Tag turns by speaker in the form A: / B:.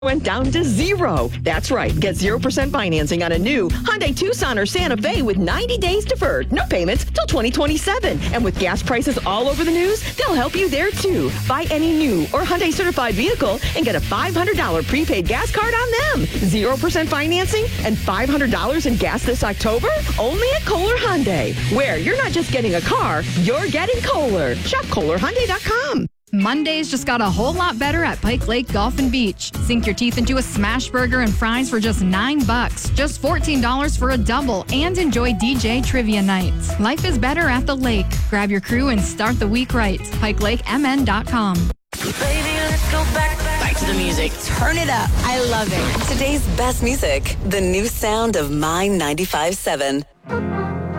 A: went down to zero. That's right. Get 0% financing on a new Hyundai Tucson or Santa Fe with 90 days deferred. No payments till 2027. And with gas prices all over the news, they'll help you there too. Buy any new or Hyundai certified vehicle and get a $500 prepaid gas card on them. 0% financing and $500 in gas this October? Only at Kohler Hyundai. Where you're not just getting a car, you're getting Kohler. Shop KohlerHyundai.com.
B: Mondays just got a whole lot better at Pike Lake Golf and Beach. Sink your teeth into a smash burger and fries for just $9. Just $14 for a double and enjoy DJ trivia nights. Life is better at the lake. Grab your crew and start the week right. PikeLakeMN.com.
C: Baby, let's go back to the music.
D: Turn it up. I love it.
E: Today's best music, the new sound of My 95.7.